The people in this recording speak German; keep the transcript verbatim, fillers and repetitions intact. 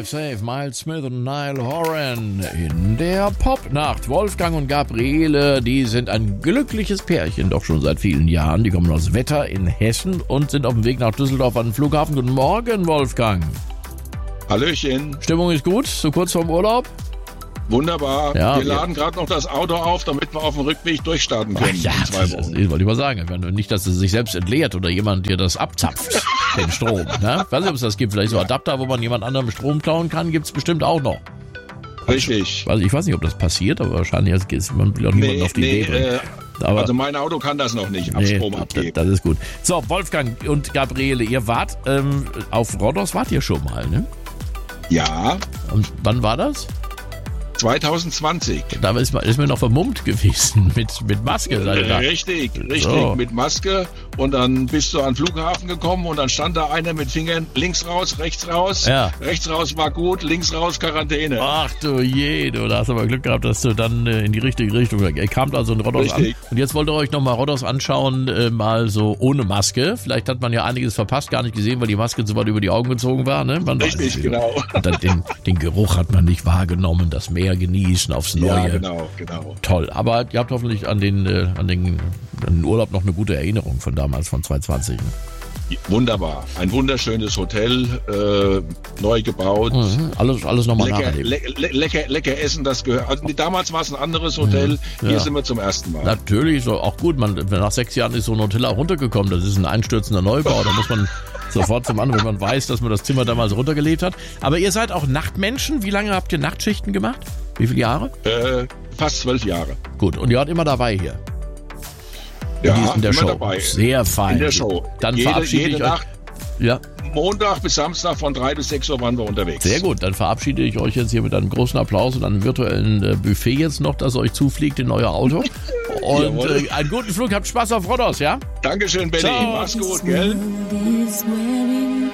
Drive Safe, Miles Smith und Niall Horan in der Popnacht. Wolfgang und Gabriele, die sind ein glückliches Pärchen, doch schon seit vielen Jahren. Die kommen aus Wetter in Hessen und sind auf dem Weg nach Düsseldorf an den Flughafen. Guten Morgen, Wolfgang. Hallöchen. Stimmung ist gut, so kurz vorm Urlaub? Wunderbar. Ja, wir laden gerade noch das Auto auf, damit wir auf dem Rückweg durchstarten können. Ach ja, in zwei das, Wochen. das wollte ich mal sagen. Nicht, dass es sich selbst entleert oder jemand dir das abzapft, den Strom. Ne? Ich weiß nicht, ob es das gibt. Vielleicht so Adapter, wo man jemand anderem Strom klauen kann, gibt es bestimmt auch noch. Richtig. Also ich weiß nicht, ob das passiert, aber wahrscheinlich ist man will auch niemanden Nee, auf die nee, Idee bringen. äh, Aber, also mein Auto kann das noch nicht, ab nee, Strom das, abgeben. das ist gut. So, Wolfgang und Gabriele, ihr wart ähm, auf Rhodos, wart ihr schon mal, ne? Ja, Und wann war das? zwanzig zwanzig. Da ist man, ist man noch vermummt gewesen mit, mit Maske. Seid ihr da? Richtig, richtig, So. mit Maske. Und dann bist du an den Flughafen gekommen und dann stand da einer mit Fingern links raus, rechts raus. Ja. Rechts raus war gut, links raus Quarantäne. Ach du je, du da hast aber Glück gehabt, dass du dann äh, in die richtige Richtung, ihr kamt also in Rhodos Richtig. an. Und jetzt wollt ihr euch nochmal Rhodos anschauen, äh, mal so ohne Maske. Vielleicht hat man ja einiges verpasst, gar nicht gesehen, weil die Maske so weit über die Augen gezogen war. Ne? Man weiß Richtig, es, genau. Und dann den, den Geruch hat man nicht wahrgenommen, das Meer genießen aufs Neue. Ja, genau, genau. Toll, aber ihr habt hoffentlich an den, äh, an, den, an den Urlaub noch eine gute Erinnerung von damals, von zwanzig zwanzig. Ne? Wunderbar. Ein wunderschönes Hotel, äh, neu gebaut. Mhm. Alles, alles nochmal Lecker, nacherleben. le le lecker, lecker Essen, das gehört. Also, damals war es ein anderes Hotel, Ja. hier sind wir zum ersten Mal. Natürlich, so auch gut. Man, nach sechs Jahren ist so ein Hotel auch runtergekommen. Das ist ein einstürzender Neubau. Da muss man sofort zum anderen, wenn man weiß, dass man das Zimmer damals runtergelebt hat. Aber ihr seid auch Nachtmenschen. Wie lange habt ihr Nachtschichten gemacht? Wie viele Jahre? Äh, fast zwölf Jahre. Gut. Und ihr wart immer dabei hier. Ja, in, in der immer Show. dabei. Sehr fein. In der Show. Dann jede, verabschiede jede ich euch. Nacht, Ja. Montag bis Samstag von drei bis sechs Uhr waren wir unterwegs. Sehr gut, dann verabschiede ich euch jetzt hier mit einem großen Applaus und einem virtuellen äh, Buffet jetzt noch, das euch zufliegt in euer Auto. Und Jawohl. äh, einen guten Flug, habt Spaß auf Rhodos, ja? Dankeschön, Benny. Ciao. Mach's gut, gell? Is wearing